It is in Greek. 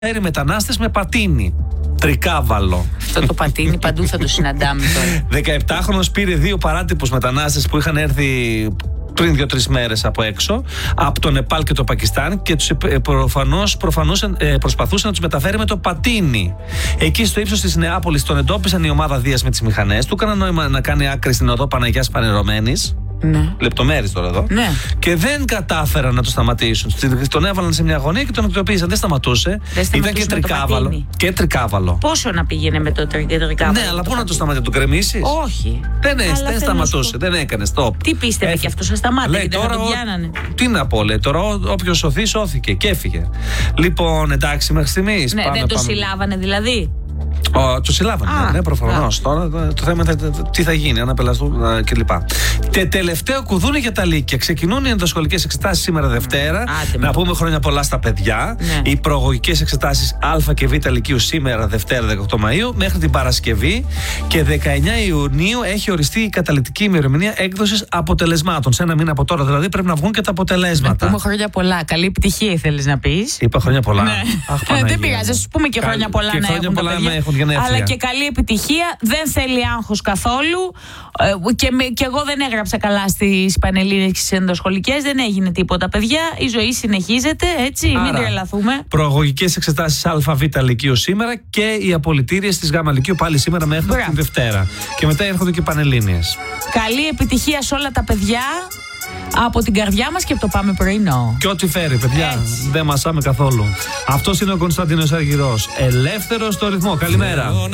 μεταφέρει μετανάστες με πατίνι. Τρικάβαλο. Αυτό το πατίνι παντού θα το συναντάμε τώρα. 17χρονος πήρε 2 παράτυπους μετανάστες που είχαν έρθει πριν 2-3 μέρες από έξω, από το Νεπάλ και το Πακιστάν, και τους προσπαθούσε να τους μεταφέρει με το πατίνι. Εκεί στο ύψος της Νεάπολης τον εντόπισαν η ομάδα Δίας με τις μηχανές. Του έκαναν νόημα να κάνει άκρη στην οδό Παναγιάς Πανερωμένης. Ναι. Λεπτομέρειες τώρα εδώ. Ναι. Και δεν κατάφεραν να το σταματήσουν. Τον έβαλαν σε μια γωνία και τον εκτοπίσαν. Δεν σταματούσε. Ήταν και τρικάβαλο. Και τρικάβαλο. Πόσο να πήγαινε με το τρικάβαλο? Ναι, αλλά πού να το σταματήσει, το κρεμίσει? Όχι. Δεν σταματούσε. Δεν έκανε. Stop. Τι πίστευε κι αυτό, σα σταμάτησε? Τώρα τον πιάνανε. Τι να πω, λέει. Τώρα όποιος σωθεί, σώθηκε και έφυγε. Λοιπόν, εντάξει, μέχρι στιγμής. Ναι, δεν το συλλάβανε δηλαδή? Το συλλάβανε, ναι, προφανώς. Τώρα το θέμα είναι τι θα γίνει, αν απελαστούν κλπ. Τελευταίο κουδούνι για τα Λύκεια. Ξεκινούν οι ενδοσχολικές εξετάσεις σήμερα Δευτέρα. Να πούμε χρόνια πολλά στα παιδιά. Ναι. Οι προαγωγικές εξετάσεις Α και Β Λυκείου σήμερα Δευτέρα 18 Μαΐου μέχρι την Παρασκευή. Και 19 Ιουνίου έχει οριστεί η καταληκτική ημερομηνία έκδοσης αποτελεσμάτων. Σε ένα μήνα από τώρα δηλαδή πρέπει να βγουν και τα αποτελέσματα. Να πούμε χρόνια πολλά. Καλή επιτυχία ήθελες να πεις? Είπα χρόνια πολλά. Ναι. Δεν πειράζει, α πούμε και χρόνια πολλά να έχουν τα παιδιά. Αλλά και καλή επιτυχία. Δεν θέλει άγχος καθόλου. Και εγώ δεν έγραψα καλά στις πανελλήνιες ενδοσχολικές. Δεν έγινε τίποτα, παιδιά. Η ζωή συνεχίζεται, έτσι. Μην τρελαθούμε. Προαγωγικές εξετάσεις ΑΒ Λυκείου σήμερα και οι απολυτήριες της Γ Λυκείου πάλι σήμερα μέχρι την Δευτέρα. Και μετά έρχονται και οι πανελλήνιες. Καλή επιτυχία σε όλα τα παιδιά. Από την καρδιά μας και από το Πάμε Πρωινό. Και ό,τι φέρει, παιδιά. Δεν μασάμε καθόλου. Αυτός είναι ο Κωνσταντίνος Αργυρός. Ελεύθερος στο ρυθμό. Καλημέρα.